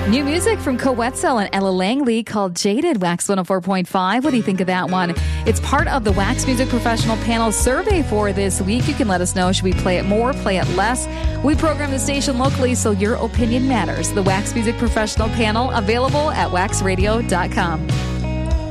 New music from Coetzel and Ella Langley called Jaded, Wax 104.5. What do you think of that one? It's part of the Wax Music Professional Panel survey for this week. You can let us know, should we play it more, play it less? We program the station locally, so your opinion matters. The Wax Music Professional Panel, available at waxradio.com.